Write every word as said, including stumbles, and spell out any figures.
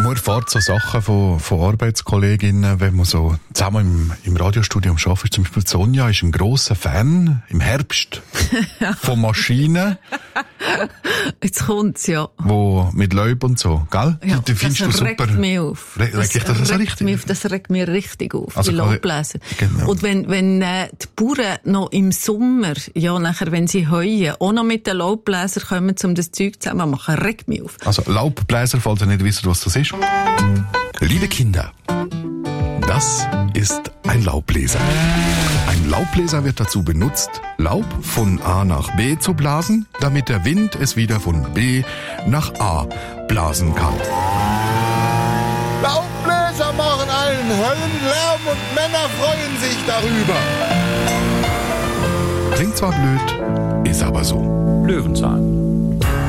Man erfährt so Sachen von, von Arbeitskolleginnen, wenn man so zusammen im, im Radiostudio arbeitet. Zum Beispiel Sonja ist ein grosser Fan im Herbst von Maschinen. Jetzt kommt's, ja. Wo mit Laub und so, gell? Ja, die, die findest das du regt super. mich auf. Re Das, regt dich das so regt richtig? mich auf, das regt mich richtig auf, Also die kann ich- Laubbläser. Genau. Und wenn, wenn äh, die Bauern noch im Sommer, ja, nachher, wenn sie heuen, auch noch mit den Laubbläsern kommen, um das Zeug zusammen zu machen, regt mich auf. Also Laubbläser, falls ihr nicht wisst, was das ist. Liebe Kinder, das ist ein Laubbläser. Ein Laubbläser wird dazu benutzt, Laub von A nach B zu blasen, damit der Wind es wieder von B nach A blasen kann. Laubbläser machen einen Höllenlärm und Männer freuen sich darüber. Klingt zwar blöd, ist aber so. Löwenzahn.